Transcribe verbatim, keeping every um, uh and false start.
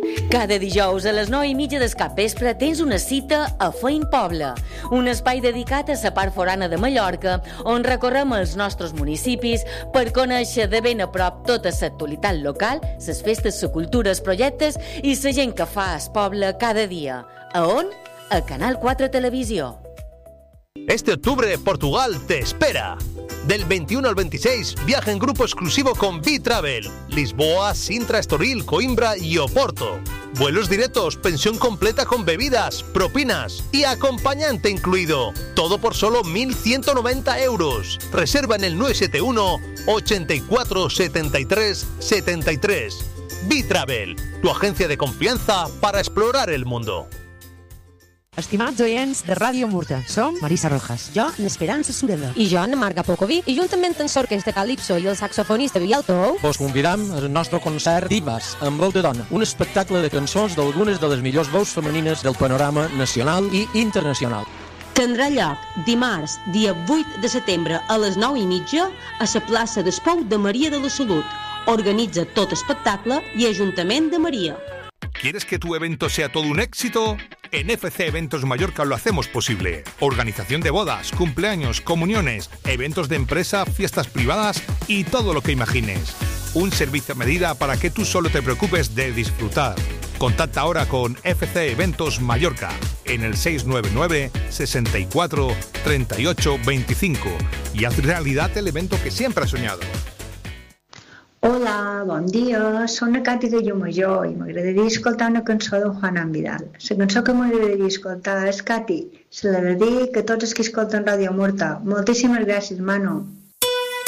Cada dijous a les nou i mitja del capvespre tens una cita a Feint Poble, un espai dedicat a la part forana de Mallorca, on recorrem els nostres municipis per conèixer de ben a prop tota l'actualitat local, les festes, la cultura, els projectes i la gent que fa el poble cada dia. A on? A Canal quatre Televisió. Este octubre Portugal te espera. Del veintiuno al veintiséis, viaja en grupo exclusivo con B-Travel. Lisboa, Sintra, Estoril, Coimbra y Oporto. Vuelos directos, pensión completa con bebidas, propinas y acompañante incluido. Todo por solo mil ciento noventa euros. Reserva en el nueve siete uno, ochenta y cuatro, setenta y tres, setenta y tres. B-Travel, tu agencia de confianza para explorar el mundo. Estimats oients de Ràdio Murta, som Marisa Rojas. Jo, n'Esperança Sureda. I jo, Anna Marga Pocoví. I juntament amb l'orquestra Calipso i el saxofonista Biel Tou, vos convidam al nostre concert Divas, amb veu de dona, un espectacle de cançons d'algunes de les millors veus femenines del panorama nacional i internacional. Tindrà lloc dimarts, dia vuit de setembre, a les nou i mitja, a la plaça d'Espou de Maria de la Salut. Organitza tot espectacle i Ajuntament de Maria. ¿Quieres que tu evento sea todo un éxito? En F C Eventos Mallorca lo hacemos posible. Organización de bodas, cumpleaños, comuniones, eventos de empresa, fiestas privadas y todo lo que imagines. Un servicio a medida para que tú solo te preocupes de disfrutar. Contacta ahora con F C Eventos Mallorca en el seis nueve nueve, sesenta y cuatro, treinta y ocho, veinticinco y haz realidad el evento que siempre has soñado. Hola, bon dia, soc la Cati de Llumajor i m'agradaria escoltar una cançó de Juan Vidal. La cançó que m'agradaria escoltar és Cati, se la dedico a tots els que escolten Ràdio Murta. Moltíssimes gràcies, Manu.